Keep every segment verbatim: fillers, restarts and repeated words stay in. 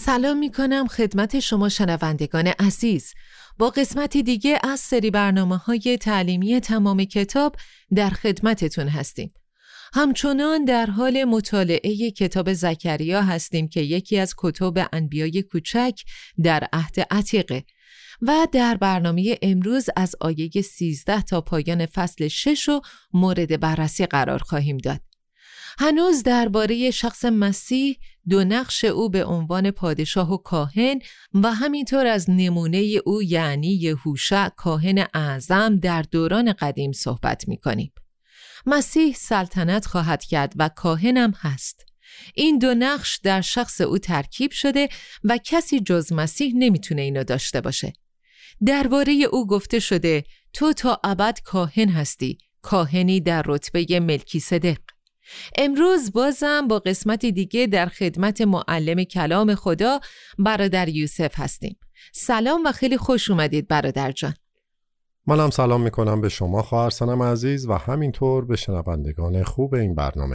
سلام می کنم خدمت شما شنوندگان عزیز. با قسمتی دیگه از سری برنامه‌های تعلیمی تمام کتاب در خدمتتون هستیم. همچنان در حال مطالعه کتاب زکریا هستیم که یکی از کتب انبیای کوچک در عهد عتیقه و در برنامه امروز از آیه سیزده تا پایان فصل شش رو مورد بررسی قرار خواهیم داد. هنوز درباره شخص مسیح، دو نقش او به عنوان پادشاه و کاهن و همینطور از نمونه او یعنی یهوشع کاهن اعظم در دوران قدیم صحبت می‌کنیم. مسیح سلطنت خواهد کرد و کاهنم هست. این دو نقش در شخص او ترکیب شده و کسی جز مسیح نمیتونه اینو داشته باشه. درباره او گفته شده تو تا ابد کاهن هستی، کاهنی در رتبه ملکیسدق. امروز بازم با قسمتی دیگه در خدمت معلم کلام خدا برادر یوسف هستیم. سلام و خیلی خوش اومدید برادر جان. منم سلام میکنم به شما خواهر سنم عزیز و همینطور به شنوندگان خوب این برنامه.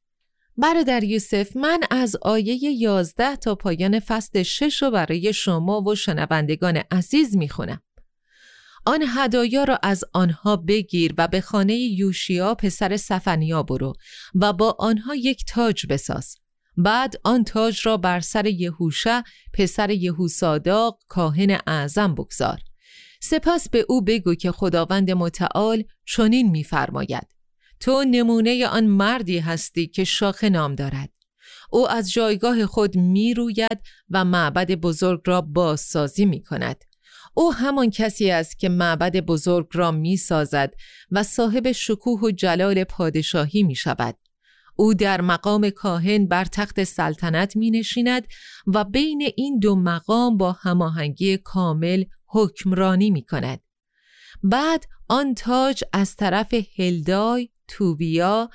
برادر یوسف، من از آیه یازده تا پایان فصل شش رو برای شما و شنوندگان عزیز میخونم. آن هدایا را از آنها بگیر و به خانه یوشیا پسر صفنیا برو و با آنها یک تاج بساز. بعد آن تاج را بر سر یهوشع پسر یهوصاداق کاهن اعظم بگذار. سپس به او بگو که خداوند متعال چنین می‌فرماید: تو نمونه آن مردی هستی که شاخه نام دارد. او از جایگاه خود می‌روید و معبد بزرگ را بازسازی می‌کند. او همان کسی است که معبد بزرگ را می سازد و صاحب شکوه و جلال پادشاهی می شود. او در مقام کاهن بر تخت سلطنت می نشیند و بین این دو مقام با هماهنگی کامل حکمرانی می کند. بعد آن تاج از طرف هلدای، توبیا،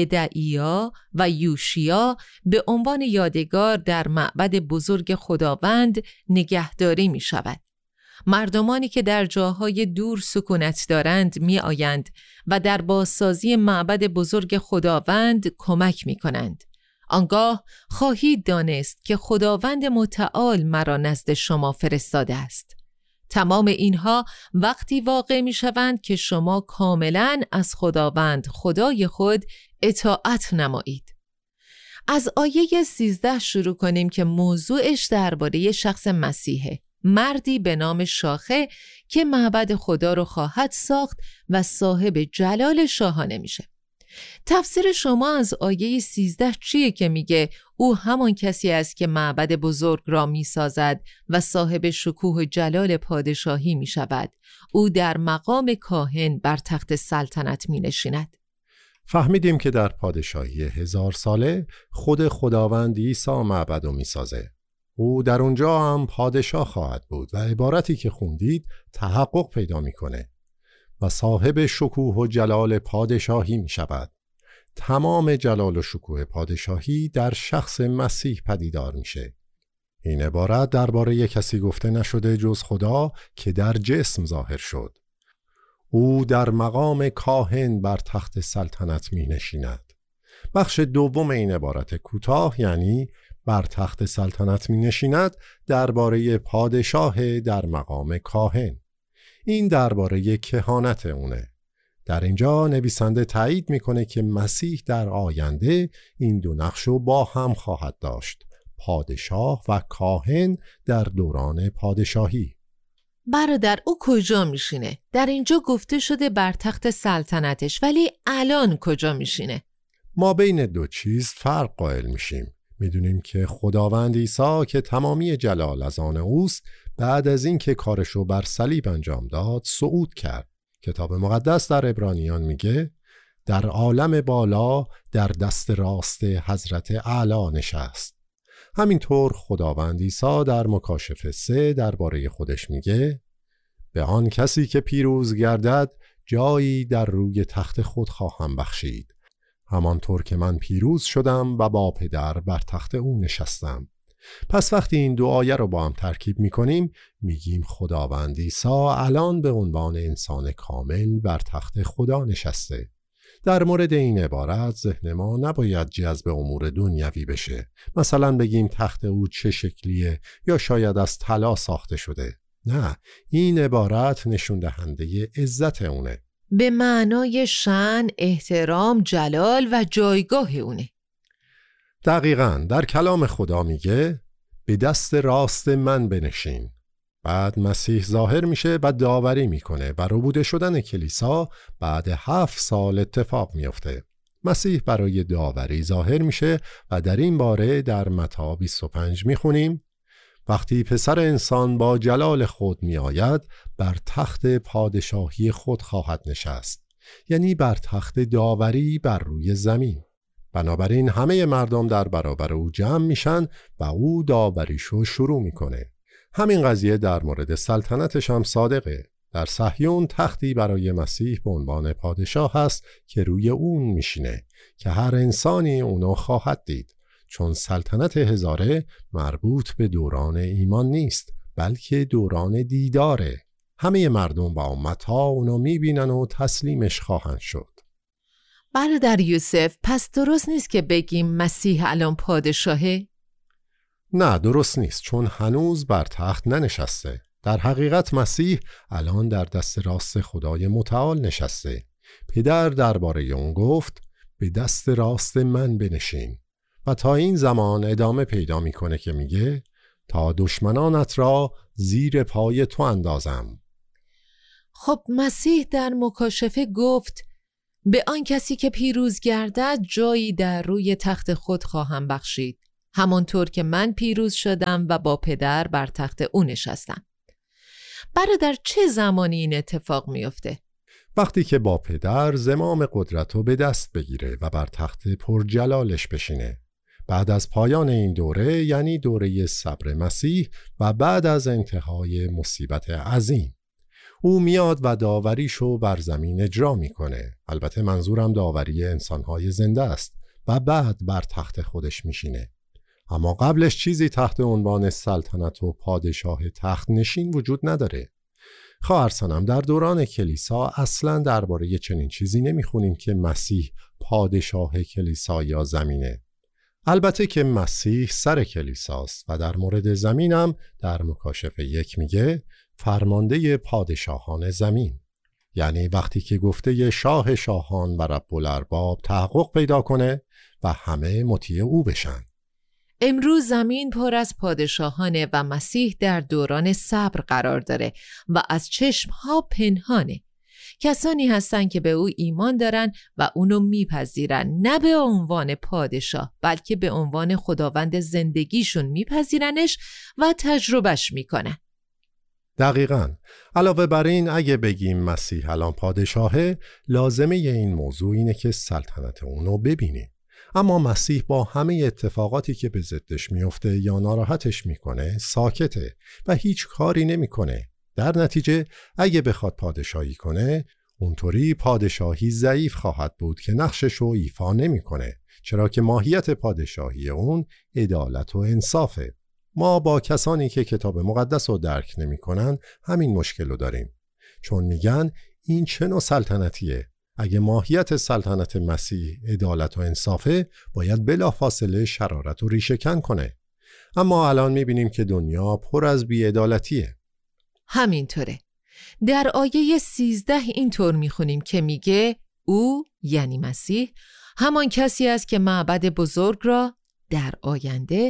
یدعیا و یوشیا به عنوان یادگار در معبد بزرگ خداوند نگهداری می شود. مردمانی که در جاهای دور سکونت دارند می آیند و در بازسازی معبد بزرگ خداوند کمک می کنند. آنگاه خواهید دانست که خداوند متعال مرا نزد شما فرستاده است. تمام اینها وقتی واقع می شوند که شما کاملا از خداوند خدای خود اطاعت نمایید. از آیه سیزده شروع کنیم که موضوعش درباره شخص مسیحه، مردی به نام شاخه که معبد خدا رو خواهد ساخت و صاحب جلال شاهانه میشه. تفسیر شما از آیه سیزده چیه که میگه او همان کسی است که معبد بزرگ را میسازد و صاحب شکوه و جلال پادشاهی میشود؟ او در مقام کاهن بر تخت سلطنت مینشیند. فهمیدیم که در پادشاهی هزار ساله خود خداوند عیسی معبد رو میسازه. او در اونجا هم پادشاه خواهد بود و عبارتی که خوندید تحقق پیدا میکنه و صاحب شکوه و جلال پادشاهی می شود. تمام جلال و شکوه پادشاهی در شخص مسیح پدیدار میشه. این عبارت درباره کسی گفته نشده جز خدا که در جسم ظاهر شد. او در مقام کاهن بر تخت سلطنت می نشیند. بخش دوم این عبارت کوتاه یعنی بر تخت سلطنت می نشیند درباره پادشاه در مقام کاهن. این درباره کهانت اونه. در اینجا نویسنده تایید میکنه که مسیح در آینده این دو نقشو با هم خواهد داشت، پادشاه و کاهن در دوران پادشاهی. برادر، او کجا میشینه؟ در اینجا گفته شده بر تخت سلطنتش، ولی الان کجا میشینه؟ ما بین دو چیز فرق قائل میشیم. میدونیم که خداوند عیسی که تمامی جلال از آن اوست، بعد از این که کارشو بر صلیب انجام داد صعود کرد. کتاب مقدس در عبرانیان میگه در عالم بالا در دست راست حضرت اعلی نشست. همینطور خداوند عیسی در مکاشفه سه درباره خودش میگه به آن کسی که پیروز گردد جایی در روی تخت خود خواهم بخشید، همانطور که من پیروز شدم و با پدر بر تخت او نشستم. پس وقتی این دو آیه رو با هم ترکیب میکنیم میگیم خداوند عیسی الان به عنوان انسان کامل بر تخت خدا نشسته. در مورد این عبارت ذهن ما نباید جذب امور دنیوی بشه. مثلا بگیم تخت او چه شکلیه یا شاید از طلا ساخته شده. نه، این عبارت نشون دهنده عزت اونه. به معنای شأن، احترام، جلال و جایگاه اونه. دقیقاً در کلام خدا میگه به دست راست من بنشین. بعد مسیح ظاهر میشه و داوری میکنه و ربوده شدن کلیسا بعد هفت سال اتفاق میفته. مسیح برای داوری ظاهر میشه و در این باره در متی بیست و پنج میخونیم وقتی پسر انسان با جلال خود میآید بر تخت پادشاهی خود خواهد نشست، یعنی بر تخت داوری بر روی زمین. بنابراین همه مردم در برابر او جمع میشن و او داوریشو شروع میکنه. همین قضیه در مورد سلطنتش هم صادقه. در صهیون تختی برای مسیح به عنوان پادشاه هست که روی اون میشینه که هر انسانی اونو خواهد دید، چون سلطنت هزاره مربوط به دوران ایمان نیست بلکه دوران دیداره. همه مردم و امتها اونو میبینن و تسلیمش خواهند شد. برادر یوسف، پس درست نیست که بگیم مسیح الان پادشاهه؟ نه، درست نیست، چون هنوز بر تخت ننشسته. در حقیقت مسیح الان در دست راست خدای متعال نشسته. پدر درباره اون گفت به دست راست من بنشین و تا این زمان ادامه پیدا میکنه که میگه تا دشمنانت را زیر پای تو اندازم. خب مسیح در مکاشفه گفت به آن کسی که پیروز گردد جایی در روی تخت خود خواهم بخشید، همانطور که من پیروز شدم و با پدر بر تخت او نشستم. برادر، چه زمانی این اتفاق میفته؟ وقتی که با پدر زمام قدرت رو به دست بگیره و بر تخت پرجلالش بشینه. بعد از پایان این دوره، یعنی دوره صبر مسیح و بعد از انتهای مصیبت عظیم، او میاد و داوریشو بر زمین اجرا میکنه. البته منظورم داوری انسانهای زنده است و بعد بر تخت خودش میشینه. اما قبلش چیزی تحت عنوان سلطنت و پادشاه تخت نشین وجود نداره. خواهر سنم، در دوران کلیسا اصلا درباره چنین چیزی نمیخونیم که مسیح پادشاه کلیسا یا زمینه. البته که مسیح سر کلیساست و در مورد زمینم در مکاشفه یک میگه فرمانده پادشاهان زمین، یعنی وقتی که گفته شاه شاهان و رب الارباب تحقق پیدا کنه و همه مطیع او بشن. امروز زمین پر از پادشاهانه و مسیح در دوران صبر قرار داره و از چشمها پنهانه. کسانی هستن که به او ایمان دارن و اونو میپذیرن، نه به عنوان پادشاه بلکه به عنوان خداوند زندگیشون میپذیرنش و تجربهش میکنن. دقیقاً. علاوه بر این اگه بگیم مسیح الان پادشاهه، لازمه این موضوع اینه که سلطنت اونو ببینیم. اما مسیح با همه اتفاقاتی که به ضدش میفته یا ناراحتش میکنه ساکته و هیچ کاری نمیکنه. در نتیجه اگه بخواد پادشاهی کنه، اونطوری پادشاهی ضعیف خواهد بود که نقشش رو ایفا نمیکنه، چرا که ماهیت پادشاهی اون عدالت و انصافه. ما با کسانی که کتاب مقدس رو درک نمیکنن همین مشکل رو داریم، چون میگن این چه نوع سلطنتیه؟ اگه ماهیت سلطنت مسیح عدالت و انصافه، باید بلافاصله شرارت و ریشه‌کن کنه. اما الان میبینیم که دنیا پر از بی‌عدالتیه. همینطوره. در آیه سیزده اینطور میخونیم که میگه او، یعنی مسیح، همان کسی است که معبد بزرگ را در آینده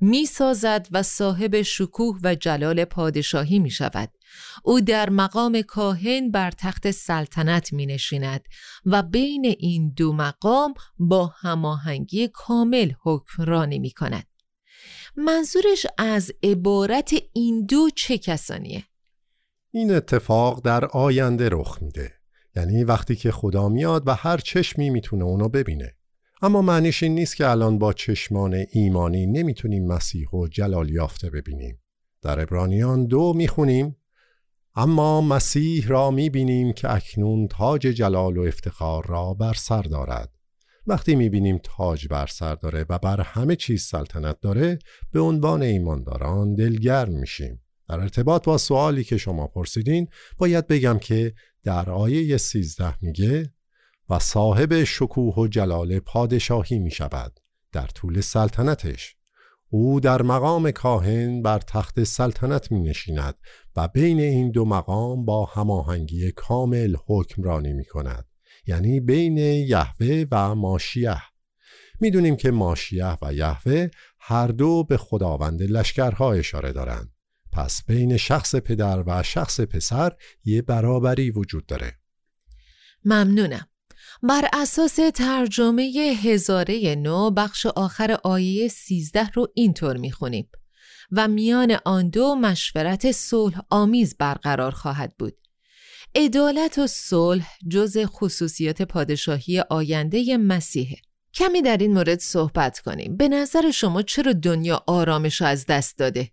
میسازد و صاحب شکوه و جلال پادشاهی میشود. او در مقام کاهن بر تخت سلطنت می نشیند و بین این دو مقام با هماهنگی کامل حکمرانی می کند. منظورش از عبارت این دو چه کسانیه؟ این اتفاق در آینده رخ میده، یعنی وقتی که خدا میاد و هر چشمی میتونه اونو ببینه. اما معنیش این نیست که الان با چشمان ایمانی نمیتونیم مسیح و جلال یافته ببینیم. در عبرانیان دو میخونیم اما مسیح را میبینیم که اکنون تاج جلال و افتخار را بر سر دارد. وقتی میبینیم تاج بر سر داره و بر همه چیز سلطنت داره، به عنوان ایمانداران دلگرم میشیم. در ارتباط با سوالی که شما پرسیدین، باید بگم که در آیه سیزده میگه و صاحب شکوه و جلال پادشاهی می شود در طول سلطنتش. او در مقام کاهن بر تخت سلطنت می نشیند و بین این دو مقام با هماهنگی کامل حکمرانی می کند، یعنی بین یهوه و ماشیح. می دونیم که ماشیح و یهوه هر دو به خداوند لشکرها اشاره دارند. پس بین شخص پدر و شخص پسر یه برابری وجود داره. ممنونم. بر اساس ترجمه هزاره نو بخش آخر آیه سیزده رو اینطور میخونیم: و میان آن دو مشورت صلح آمیز برقرار خواهد بود. عدالت و صلح جز خصوصیات پادشاهی آینده مسیحه. کمی در این مورد صحبت کنیم. به نظر شما چرا دنیا آرامش رو از دست داده؟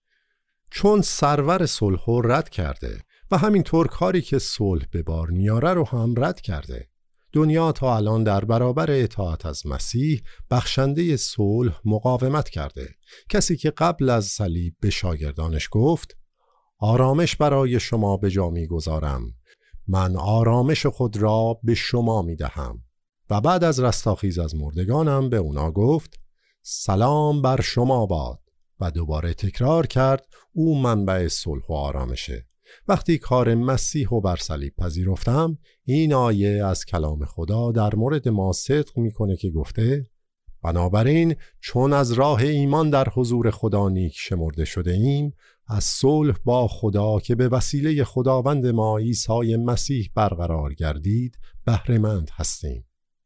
چون سرور صلح رو رد کرده و همینطور کاری که صلح به بار میاره رو هم رد کرده. دنیا تا الان در برابر اطاعت از مسیح بخشنده صلح مقاومت کرده. کسی که قبل از صلیب به شاگردانش گفت آرامش برای شما به جا می‌گذارم، من آرامش خود را به شما می‌دهم. و بعد از رستاخیز از مردگانم به اونا گفت سلام بر شما باد و دوباره تکرار کرد او منبع صلح و آرامشه. وقتی کار مسیح و بر صلیب پذیرفتم، این آیه از کلام خدا در مورد ما صدق میکنه که گفته بنابراین چون از راه ایمان در حضور خدا نیک شمرده شده ایم، از صلح با خدا که به وسیله خداوند ما عیسی مسیح برقرار گردید بهره مند هستیم.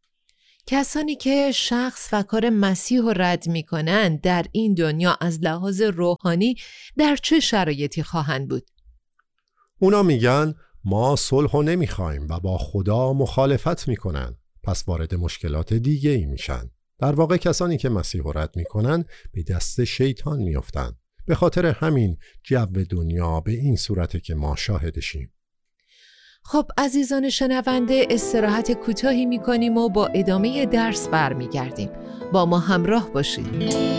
کسانی که شخص و کار مسیح رو رد میکنن در این دنیا از لحاظ روحانی در چه شرایطی خواهند بود؟ اونا میگن ما صلح رو نمیخوایم و با خدا مخالفت میکنن، پس وارد مشکلات دیگه ای میشن. در واقع کسانی که مسیح رو رد میکنن به دست شیطان میافتن. به خاطر همین جو دنیا به این صورته که ما شاهدشیم. خب عزیزان شنونده، استراحت کوتاهی میکنیم و با ادامه درس برمیگردیم. با ما همراه باشید.